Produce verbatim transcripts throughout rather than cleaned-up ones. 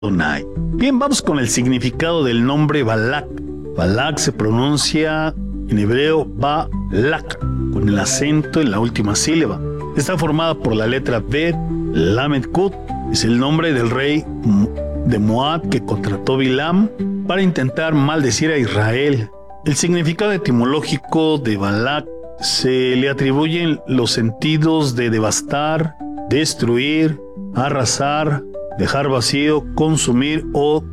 Adonai. Bien, vamos con el significado del nombre Balak. Balak se pronuncia en hebreo Balak, con el acento en la última sílaba. Está formada por la letra Bet, Lamed Kut. Es el nombre del rey de Moab que contrató Bilam para intentar maldecir a Israel. El significado etimológico de Balak se le atribuyen los sentidos de devastar, destruir, arrasar, dejar vacío, consumir o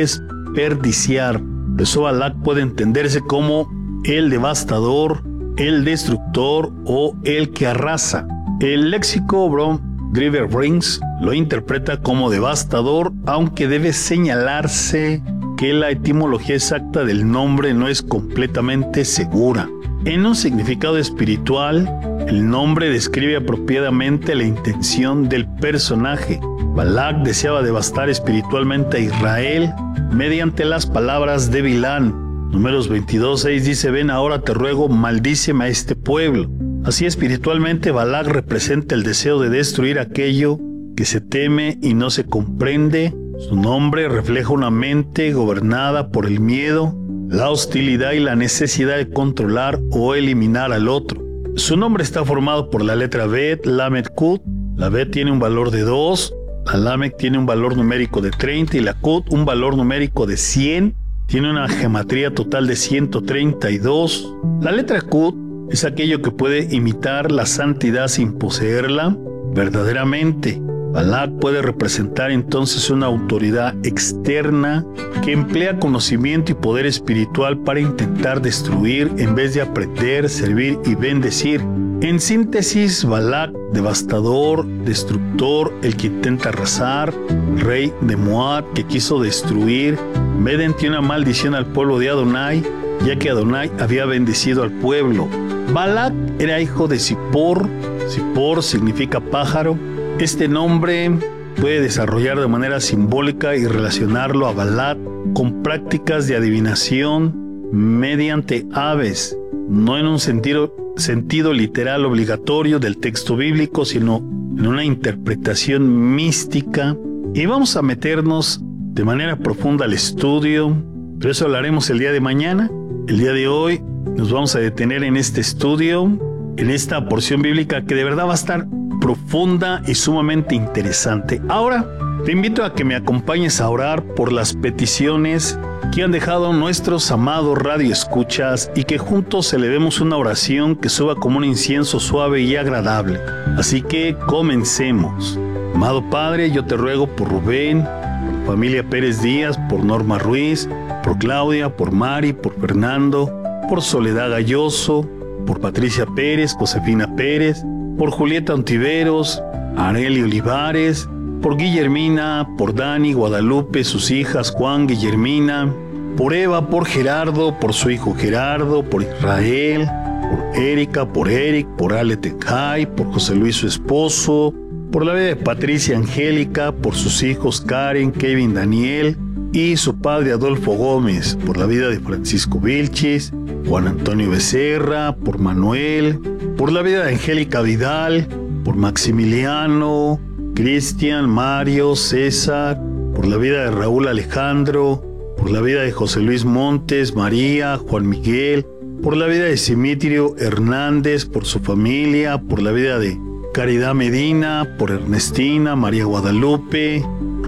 desperdiciar. Por eso Balak puede entenderse como el devastador, el destructor o el que arrasa. El léxico Brom Driver Brings lo interpreta como devastador, aunque debe señalarse que la etimología exacta del nombre no es completamente segura. En un significado espiritual, el nombre describe apropiadamente la intención del personaje. Balak deseaba devastar espiritualmente a Israel mediante las palabras de Bilán. Números veintidós seis dice: ven ahora te ruego, maldíceme a este pueblo. Así espiritualmente Balak representa el deseo de destruir aquello que se teme y no se comprende. Su nombre refleja una mente gobernada por el miedo, la hostilidad y la necesidad de controlar o eliminar al otro. Su nombre está formado por la letra Bet, Lamed Kut. La Bet tiene un valor de dos, la Lamed tiene un valor numérico de treinta y la Kut un valor numérico de cien. Tiene una gematría total de ciento treinta y dos. La letra Kut es aquello que puede imitar la santidad sin poseerla verdaderamente. Balak puede representar entonces una autoridad externa que emplea conocimiento y poder espiritual para intentar destruir en vez de aprender, servir y bendecir. En síntesis, Balak, devastador, destructor, el que intenta arrasar, rey de Moab que quiso destruir mediante una maldición al pueblo de Adonai, ya que Adonai había bendecido al pueblo. Balak era hijo de Zippor. Zippor significa pájaro. Este nombre puede desarrollar de manera simbólica y relacionarlo a Balak con prácticas de adivinación mediante aves, no en un sentido, sentido literal obligatorio del texto bíblico, sino en una interpretación mística. Y vamos a meternos de manera profunda al estudio, pero eso lo haremos el día de mañana. El día de hoy nos vamos a detener en este estudio, en esta porción bíblica que de verdad va a estar profunda y sumamente interesante. Ahora te invito a que me acompañes a orar por las peticiones que han dejado nuestros amados radioescuchas y que juntos elevemos una oración que suba como un incienso suave y agradable. Así que comencemos. Amado Padre, yo te ruego por Rubén, por la familia Pérez Díaz, por Norma Ruiz, por Claudia, por Mari, por Fernando, por Soledad Galloso, por Patricia Pérez, Josefina Pérez, por Julieta Ontiveros, Areli Olivares, por Guillermina, por Dani, Guadalupe, sus hijas Juan, Guillermina, por Eva, por Gerardo, por su hijo Gerardo, por Israel, por Erika, por Eric, por Ale Tecay, por José Luis su esposo, por la vida de Patricia Angélica, por sus hijos Karen, Kevin, Daniel y su padre Adolfo Gómez, por la vida de Francisco Vilchis, Juan Antonio Becerra, por Manuel, por la vida de Angélica Vidal, por Maximiliano, Cristian, Mario, César, por la vida de Raúl Alejandro, por la vida de José Luis Montes, María, Juan Miguel, por la vida de Simitrio Hernández, por su familia, por la vida de Caridad Medina, por Ernestina, María Guadalupe,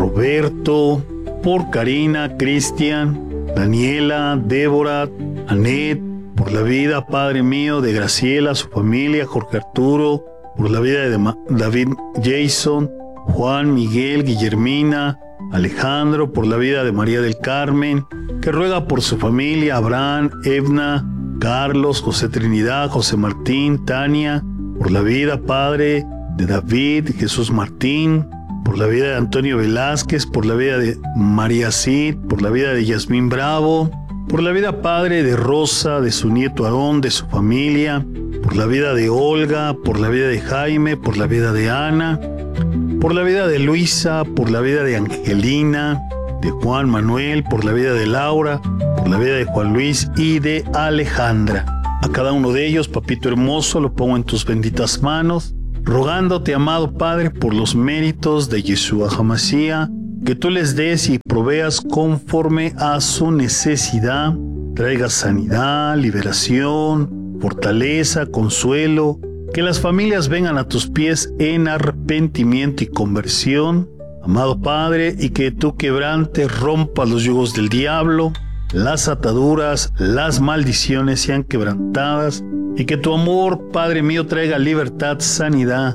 Roberto, por Karina, Cristian, Daniela, Débora, Anet, por la vida, Padre mío, de Graciela, su familia, Jorge Arturo, por la vida de David Jason, Juan, Miguel, Guillermina, Alejandro, por la vida de María del Carmen, que ruega por su familia, Abraham, Evna, Carlos, José Trinidad, José Martín, Tania, por la vida, Padre, de David, Jesús Martín, por la vida de Antonio Velázquez, por la vida de María Cid, por la vida de Yasmín Bravo, por la vida, Padre, de Rosa, de su nieto Aarón, de su familia, por la vida de Olga, por la vida de Jaime, por la vida de Ana, por la vida de Luisa, por la vida de Angelina, de Juan Manuel, por la vida de Laura, por la vida de Juan Luis y de Alejandra. A cada uno de ellos, papito hermoso, lo pongo en tus benditas manos, rogándote, amado Padre, por los méritos de Yeshua HaMashiach, que tú les des y proveas conforme a su necesidad, traigas sanidad, liberación, fortaleza, consuelo, que las familias vengan a tus pies en arrepentimiento y conversión, amado Padre, y que tú quebrantes, rompas los yugos del diablo, las ataduras, las maldiciones sean quebrantadas, y que tu amor, Padre mío, traiga libertad, sanidad,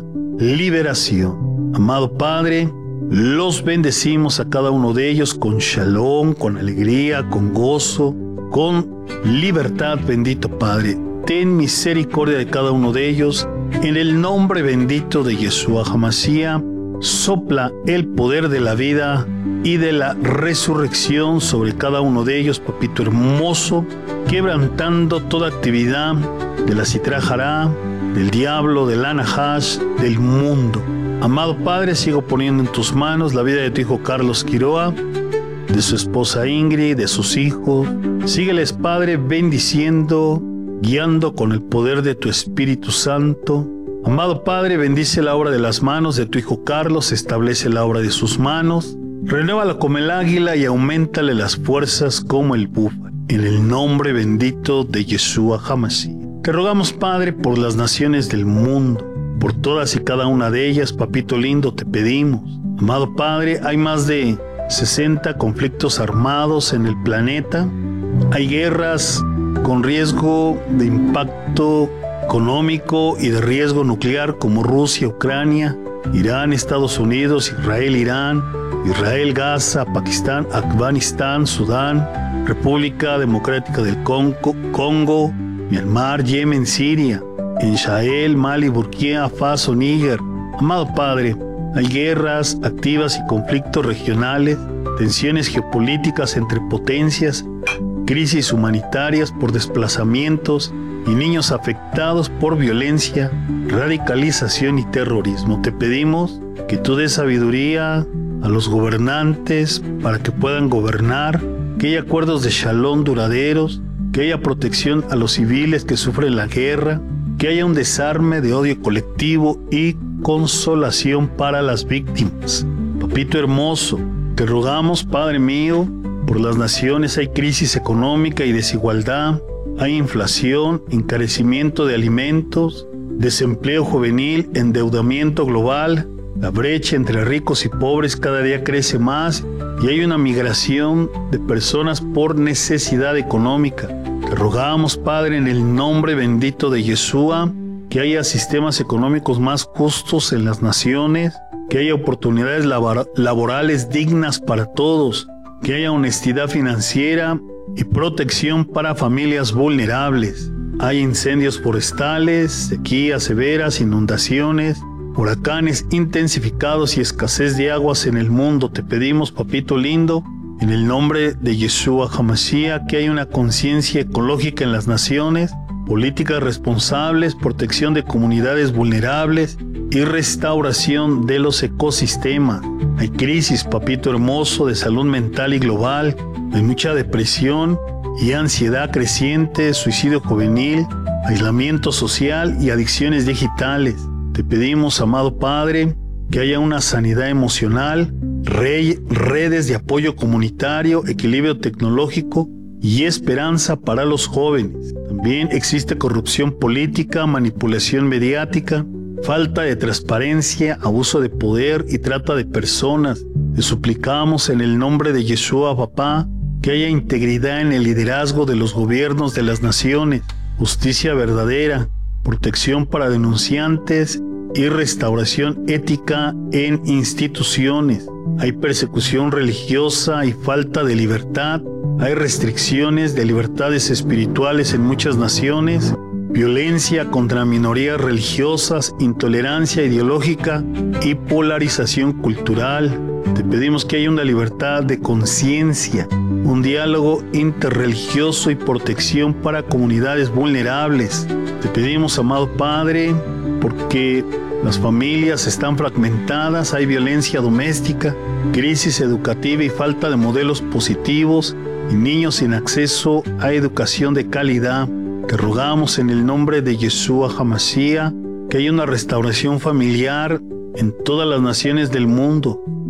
liberación. Amado Padre, los bendecimos a cada uno de ellos con shalom, con alegría, con gozo, con libertad, bendito Padre. Ten misericordia de cada uno de ellos. En el nombre bendito de Yeshua HaMashiach, sopla el poder de la vida y de la resurrección sobre cada uno de ellos, papito hermoso, quebrantando toda actividad de la Sitra Hará, del diablo, del Anahash, del mundo. Amado Padre, sigo poniendo en tus manos la vida de tu hijo Carlos Quiroa, de su esposa Ingrid, de sus hijos. Sígueles, Padre, bendiciendo, guiando con el poder de tu Espíritu Santo. Amado Padre, bendice la obra de las manos de tu hijo Carlos, establece la obra de sus manos, renuévala como el águila y auméntale las fuerzas como el búfalo. En el nombre bendito de Yeshua HaMashiach. Te rogamos, Padre, por las naciones del mundo, por todas y cada una de ellas, papito lindo, te pedimos. Amado Padre, hay más de sesenta conflictos armados en el planeta. Hay guerras con riesgo de impacto económico y de riesgo nuclear como Rusia, Ucrania, Irán, Estados Unidos, Israel, Irán, Israel, Gaza, Pakistán, Afganistán, Sudán, República Democrática del Congo, Congo, Myanmar, Yemen, Siria, en Sahel, Mali, Burkina Faso, Níger. Amado Padre, hay guerras activas y conflictos regionales, tensiones geopolíticas entre potencias, crisis humanitarias por desplazamientos y niños afectados por violencia, radicalización y terrorismo. Te pedimos que tú des sabiduría a los gobernantes para que puedan gobernar, que haya acuerdos de shalom duraderos, que haya protección a los civiles que sufren la guerra, que haya un desarme de odio colectivo y consolación para las víctimas. Papito hermoso, te rogamos, Padre mío, por las naciones hay crisis económica y desigualdad, hay inflación, encarecimiento de alimentos, desempleo juvenil, endeudamiento global, la brecha entre ricos y pobres cada día crece más y hay una migración de personas por necesidad económica. Te rogamos, Padre, en el nombre bendito de Yeshua, que haya sistemas económicos más justos en las naciones, que haya oportunidades labor- laborales dignas para todos, que haya honestidad financiera y protección para familias vulnerables. Hay incendios forestales, sequías severas, inundaciones, huracanes intensificados y escasez de aguas en el mundo. Te pedimos, papito lindo, en el nombre de Yeshua HaMashiach, que haya una conciencia ecológica en las naciones, políticas responsables, protección de comunidades vulnerables y restauración de los ecosistemas. Hay crisis, papito hermoso, de salud mental y global, hay mucha depresión y ansiedad creciente, suicidio juvenil, aislamiento social y adicciones digitales. Te pedimos, amado Padre, que haya una sanidad emocional, re- redes de apoyo comunitario, equilibrio tecnológico y esperanza para los jóvenes. También existe corrupción política, manipulación mediática, falta de transparencia, abuso de poder y trata de personas. Te suplicamos en el nombre de Yeshua, papá, que haya integridad en el liderazgo de los gobiernos de las naciones, justicia verdadera, protección para denunciantes y restauración ética en instituciones. Hay persecución religiosa y falta de libertad. Hay restricciones de libertades espirituales en muchas naciones, violencia contra minorías religiosas, intolerancia ideológica y polarización cultural. Te pedimos que haya una libertad de conciencia, un diálogo interreligioso y protección para comunidades vulnerables. Te pedimos, amado Padre, porque las familias están fragmentadas, hay violencia doméstica, crisis educativa y falta de modelos positivos y niños sin acceso a educación de calidad. Te rogamos en el nombre de Yeshua HaMashiach que haya una restauración familiar en todas las naciones del mundo,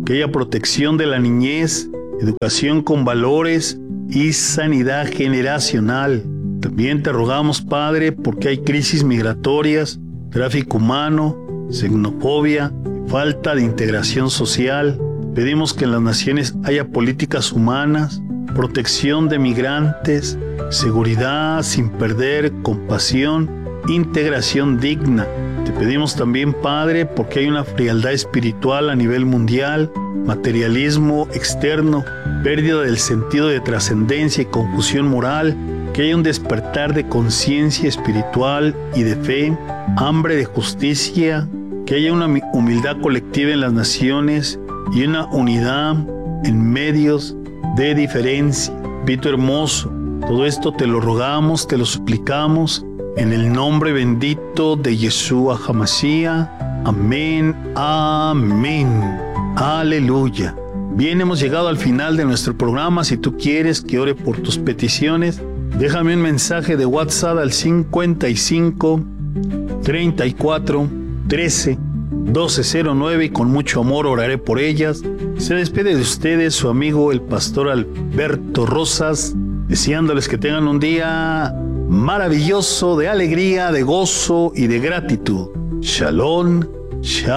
que haya protección de la niñez, educación con valores y sanidad generacional. También te rogamos, Padre, porque hay crisis migratorias, tráfico humano, xenofobia, falta de integración social. Pedimos que en las naciones haya políticas humanas, protección de migrantes, seguridad sin perder compasión, integración digna. Te pedimos también, Padre, porque hay una frialdad espiritual a nivel mundial, materialismo externo, pérdida del sentido de trascendencia y confusión moral, que haya un despertar de conciencia espiritual y de fe, hambre de justicia, que haya una humildad colectiva en las naciones y una unidad en medios de diferencia. Pito hermoso, todo esto te lo rogamos, te lo suplicamos, en el nombre bendito de Yeshua HaMashiach. Amén, amén. Aleluya. Bien, hemos llegado al final de nuestro programa. Si tú quieres que ore por tus peticiones, déjame un mensaje de WhatsApp al cincuenta y cinco, treinta y cuatro, trece, doce cero nueve y con mucho amor oraré por ellas. Se despide de ustedes su amigo el pastor Alberto Rosas, deseándoles que tengan un día maravilloso de alegría, de gozo y de gratitud. Shalom, shalom.